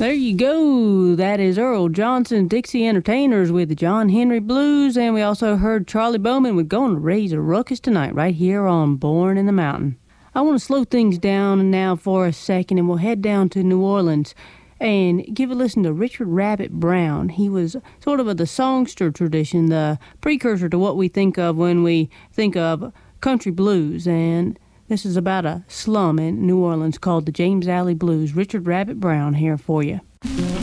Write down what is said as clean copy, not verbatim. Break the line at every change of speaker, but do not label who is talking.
There you go. That is Earl Johnson, Dixie Entertainers with the John Henry Blues. And we also heard Charlie Bowman with Gonna Raise a Ruckus Tonight right here on Born in the Mountain. I want to slow things down now for a second, and we'll head down to New Orleans and give a listen to Richard Rabbit Brown. He was sort of the songster tradition, the precursor to what we think of when we think of country blues. And this is about a slum in New Orleans called the James Alley Blues. Richard Rabbit Brown here for you.